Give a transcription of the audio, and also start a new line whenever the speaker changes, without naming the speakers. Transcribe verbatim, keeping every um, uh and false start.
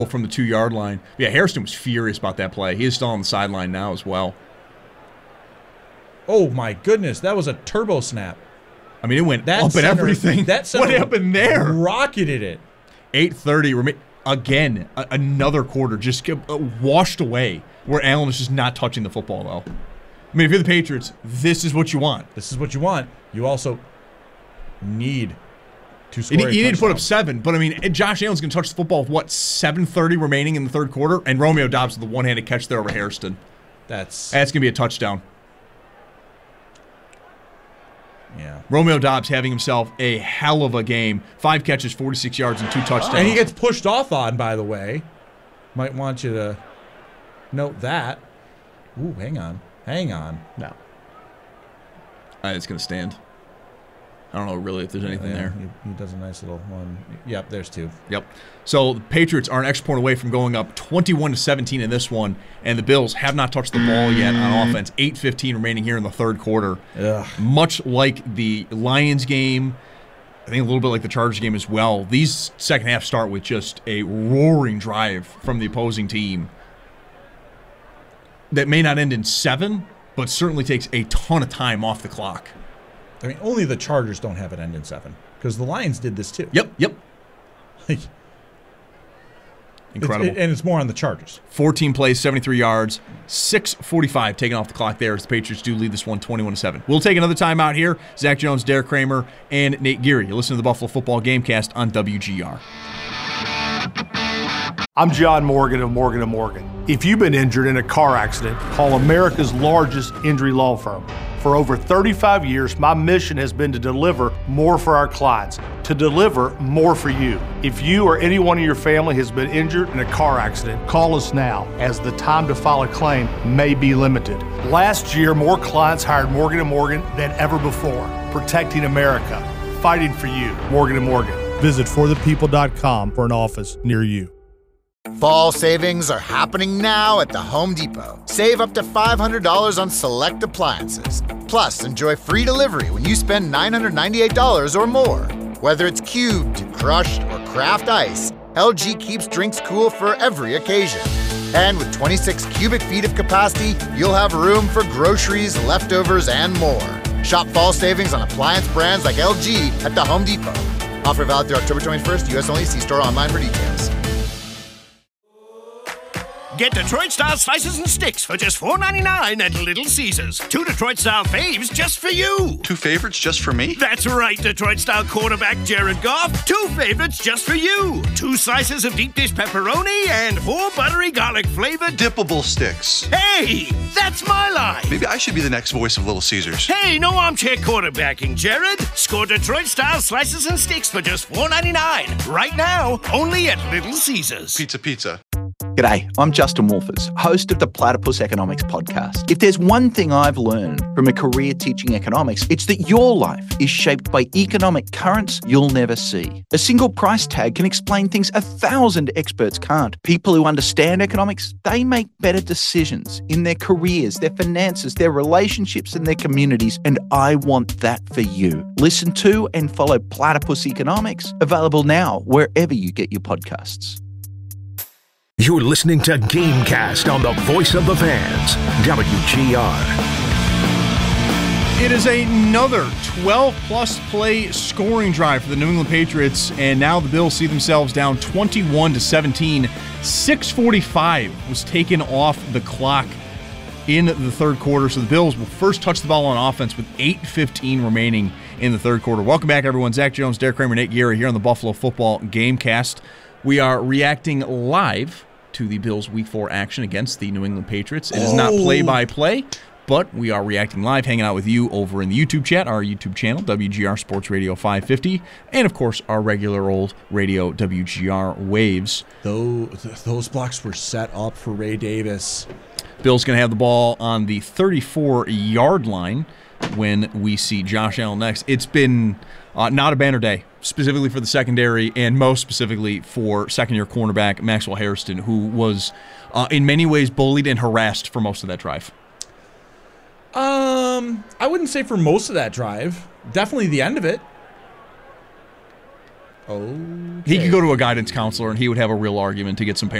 from the two-yard line. Yeah, Hairston was furious about that play. He is still on the sideline now as well.
Oh, my goodness. That was a turbo snap.
I mean, it went
that
up
center,
and everything.
That center
what happened there?
Rocketed it.
eight thirty. Again, a- another quarter just get, uh, washed away where Allen is just not touching the football, though. I mean, if you're the Patriots, this is what you want.
This is what you want. You also need to score.
You,
a
you need to put
touchdown.
up seven, but I mean, Josh Allen's going to touch the football with what, seven thirty remaining in the third quarter, and Romeo Doubs with the one-handed catch there over Hairston.
That's
that's going to be a touchdown.
Yeah.
Romeo Doubs having himself a hell of a game. Five catches, forty-six yards, and two touchdowns.
And he gets pushed off on, by the way. Might want you to note that. Ooh, hang on. Hang on.
No. All right, it's going to stand. I don't know really if there's anything
yeah,
there.
He, he does a nice little one. Yep, there's two.
Yep. So the Patriots are an extra point away from going up twenty-one to seventeen in this one, and the Bills have not touched the ball yet on offense. eight fifteen remaining here in the third quarter.
Ugh.
Much like the Lions game, I think a little bit like the Chargers game as well, these second half start with just a roaring drive from the opposing team that may not end in seven, but certainly takes a ton of time off the clock.
I mean, only the Chargers don't have it end in seven, because the Lions did this too.
Yep, yep. Incredible.
It's, it, and it's more on the Chargers.
fourteen plays, seventy-three yards, six forty-five taken off the clock there as the Patriots do lead this one twenty-one to seven. We'll take another time out here. Zach Jones, Derek Kramer, and Nate Geary. You listen to the Buffalo Football Gamecast on W G R.
I'm John Morgan of Morgan and Morgan. If you've been injured in a car accident, call America's largest injury law firm. For over thirty-five years, my mission has been to deliver more for our clients, to deliver more for you. If you or anyone in your family has been injured in a car accident, call us now, as the time to file a claim may be limited. Last year, more clients hired Morgan and Morgan than ever before, protecting America, fighting for you. Morgan and Morgan. Visit for the people dot com for an office near you.
Fall savings are happening now at the Home Depot. Save up to five hundred dollars on select appliances. Plus, enjoy free delivery when you spend nine hundred ninety-eight dollars or more. Whether it's cubed, crushed, or craft ice, L G keeps drinks cool for every occasion. And with twenty-six cubic feet of capacity, you'll have room for groceries, leftovers, and more. Shop fall savings on appliance brands like L G at the Home Depot. Offer valid through October twenty-first, U S only. See store online for details.
Get Detroit-style slices and sticks for just four ninety-nine at Little Caesars. Two Detroit-style faves just for you.
Two favorites just for me?
That's right, Detroit-style quarterback Jared Goff. Two favorites just for you. Two slices of deep dish pepperoni and four buttery garlic-flavored
dippable sticks.
Hey, that's my line.
Maybe I should be the next voice of Little Caesars.
Hey, no armchair quarterbacking, Jared. Score Detroit-style slices and sticks for just four ninety-nine. Right now, only at Little Caesars.
Pizza, pizza.
G'day, I'm Justin Wolfers, host of the Platypus Economics podcast. If there's one thing I've learned from a career teaching economics, it's that your life is shaped by economic currents you'll never see. A single price tag can explain things a thousand experts can't. People who understand economics, they make better decisions in their careers, their finances, their relationships, and their communities, and I want that for you. Listen to and follow Platypus Economics, available now wherever you get your podcasts.
You're listening to Gamecast on the voice of the fans, W G R.
It is another twelve-plus play scoring drive for the New England Patriots, and now the Bills see themselves down twenty-one to seventeen. six forty-five was taken off the clock in the third quarter, so the Bills will first touch the ball on offense with eight fifteen remaining in the third quarter. Welcome back, everyone. Zach Jones, Derek Kramer, Nate Geary here on the Buffalo Football Gamecast. We are reacting live to the Bills' Week four action against the New England Patriots. It is not play-by-play, but we are reacting live, hanging out with you over in the YouTube chat, our YouTube channel, W G R Sports Radio five fifty, and, of course, our regular old radio, W G R Waves.
Those, those blocks were set up for Ray Davis.
Bill's going to have the ball on the thirty-four-yard line when we see Josh Allen next. It's been uh, not a banner day, specifically for the secondary and most specifically for second-year cornerback Maxwell Hairston, who was uh, in many ways bullied and harassed for most of that drive.
Um, I wouldn't say for most of that drive. Definitely the end of it. Oh.
He could go to a guidance counselor, and he would have a real argument to get some parents